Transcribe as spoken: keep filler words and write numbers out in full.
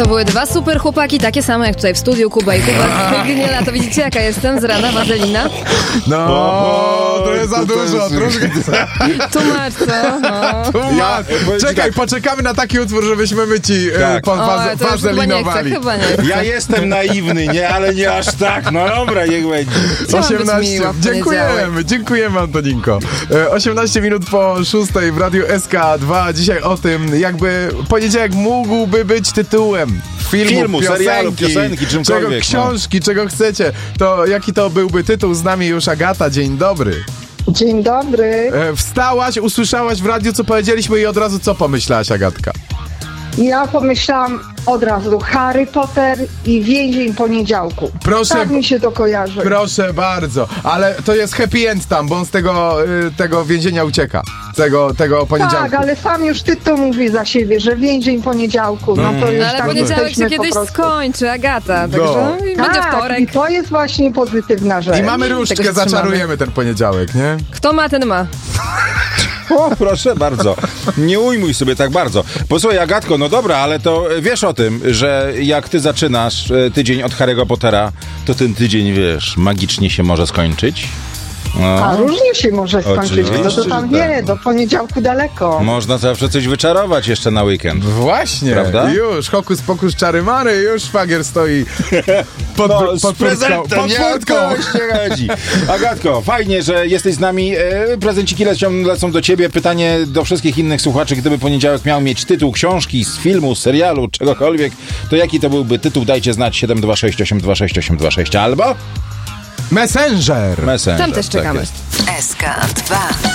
To były dwa super chłopaki, takie same jak tutaj w studiu, Kuba i Kuba. Geniela, to widzicie jaka jestem z rana, wazelina? No, o, to jest za dużo, troszkę. Tłumacz, co? No. Tłumacz. Ja, Czekaj, tak. poczekamy na taki utwór, żebyśmy my ci tak. e, po, waze, o, wazelinowali. Chyba nie chcę, chyba nie chcę. Ja jestem naiwny, nie, ale nie aż tak. No dobra, niech będzie. osiemnaście Dziękujemy, dziękujemy Antoninko. E, osiemnaście minut po szóstej w Radiu S K dwa. Dzisiaj o tym, jakby poniedziałek mógłby być tytułem filmu, filmu piosenki, serialu, piosenki, czymkolwiek. Czego, książki, no. czego chcecie. To jaki to byłby tytuł? Z nami już Agata. Dzień dobry. Dzień dobry. E, wstałaś, usłyszałaś w radiu, co powiedzieliśmy i od razu co pomyślałaś, Agatka? Ja pomyślałam od razu Harry Potter i Więzień Poniedziałku. Proszę, tak mi się to kojarzy. Proszę bardzo, ale to jest happy end tam, bo on z tego, y, tego więzienia ucieka. Tego, tego poniedziałku. Tak, ale sam już tytuł mówi za siebie, że Więzień Poniedziałku. No to już no, ale tak poniedziałek się kiedyś skończy, Agata. Także no. będzie tak, wtorek. I to jest właśnie pozytywna rzecz. I mamy różdżkę, zaczarujemy ten poniedziałek, nie? Kto ma, ten ma. O, proszę bardzo. Nie ujmuj sobie tak bardzo. Posłuchaj, Agatko, no dobra, ale to wiesz o tym, że jak ty zaczynasz tydzień od Harry'ego Pottera, to ten tydzień, wiesz, magicznie się może skończyć. No. A różnie się może skończyć, kto to tam wie, tak. Do poniedziałku daleko. Można zawsze coś wyczarować jeszcze na weekend. Właśnie, prawda? Już, hokus pokus czary mary, już szwagier stoi pod, no, pod, pod prezentem, pod furtką. Agatko, fajnie, że jesteś z nami. Prezenciki lecą, lecą do ciebie. Pytanie do wszystkich innych słuchaczy, gdyby poniedziałek miał mieć tytuł książki, z filmu, serialu, czegokolwiek, to jaki to byłby tytuł? Dajcie znać siedem dwa sześć osiem dwa sześć osiem dwa sześć albo... Messenger. Messenger. Tam też czekamy. Tak S K dwa.